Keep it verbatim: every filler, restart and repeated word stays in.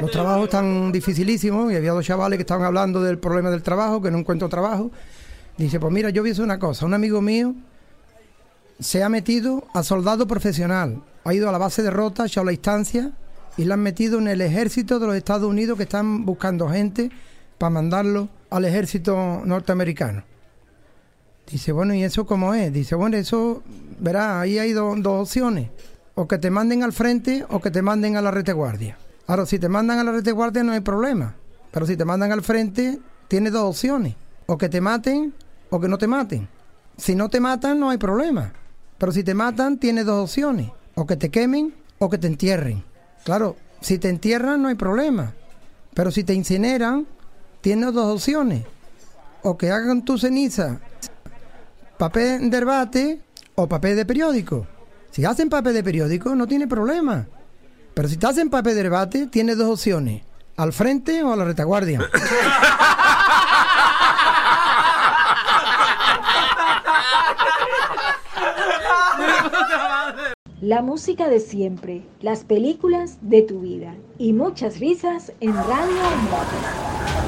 Los trabajos están dificilísimos y había dos chavales que estaban hablando del problema del trabajo, que no encuentro trabajo. Dice, pues mira, yo vi una cosa, un amigo mío se ha metido a soldado profesional, ha ido a la base de Rota, ha echado la instancia y le han metido en el ejército de los Estados Unidos, que están buscando gente para mandarlo al ejército norteamericano. Dice, bueno, ¿y eso cómo es? Dice, bueno, eso, verá, ahí hay do, dos opciones, o que te manden al frente o que te manden a la retaguardia. Ahora, si te mandan a la retaguardia no hay problema, pero si te mandan al frente, tienes dos opciones, o que te maten o que no te maten. Si no te matan no hay problema, pero si te matan tienes dos opciones, o que te quemen o que te entierren. Claro, si te entierran no hay problema, pero si te incineran tienes dos opciones, o que hagan tu ceniza papel de herbate o papel de periódico. Si hacen papel de periódico no tiene problema, pero si te hacen papel de herbate tienes dos opciones, al frente o a la retaguardia. La música de siempre, las películas de tu vida y muchas risas en Radio Ondas.